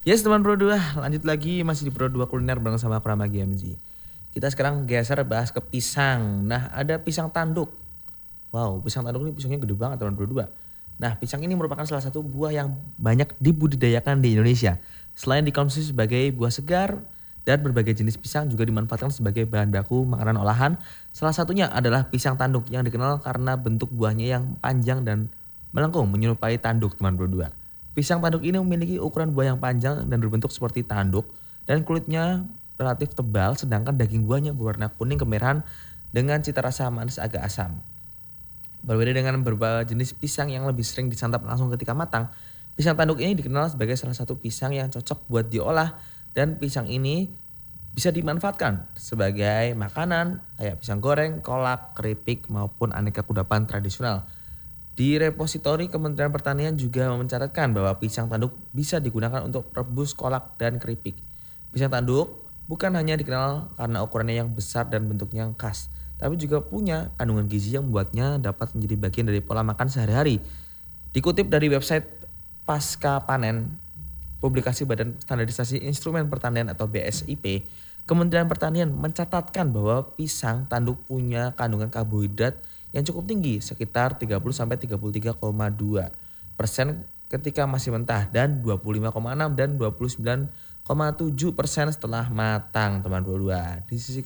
Yes teman Pro 2, lanjut lagi masih di Pro 2 kuliner bareng sama aku Rama GMZ. Kita sekarang geser bahas ke pisang. Nah, ada pisang tanduk. Wow, pisang tanduk ini pisangnya gede banget teman Pro 2. Nah, pisang ini merupakan salah satu buah yang banyak dibudidayakan di Indonesia. Selain dikonsumsi sebagai buah segar dan berbagai jenis pisang juga dimanfaatkan sebagai bahan baku makanan olahan. Salah satunya adalah pisang tanduk yang dikenal karena bentuk buahnya yang panjang dan melengkung menyerupai tanduk teman Pro 2. Pisang tanduk ini memiliki ukuran buah yang panjang dan berbentuk seperti tanduk dan kulitnya relatif tebal sedangkan daging buahnya berwarna kuning kemerahan dengan cita rasa manis agak asam. Berbeda dengan berbagai jenis pisang yang lebih sering disantap langsung ketika matang, pisang tanduk ini dikenal sebagai salah satu pisang yang cocok buat diolah dan pisang ini bisa dimanfaatkan sebagai makanan kayak pisang goreng, kolak, keripik maupun aneka kudapan tradisional. Di repositori Kementerian Pertanian juga mencatatkan bahwa pisang tanduk bisa digunakan untuk rebus kolak dan keripik. Pisang tanduk bukan hanya dikenal karena ukurannya yang besar dan bentuknya yang khas, tapi juga punya kandungan gizi yang membuatnya dapat menjadi bagian dari pola makan sehari-hari. Dikutip dari website Pasca Panen, publikasi Badan Standarisasi Instrumen Pertanian atau BSIP, Kementerian Pertanian mencatatkan bahwa pisang tanduk punya kandungan karbohidrat yang cukup tinggi sekitar 30-33,2% ketika masih mentah dan 25,6 dan 29,7% setelah matang teman-teman. Di sisi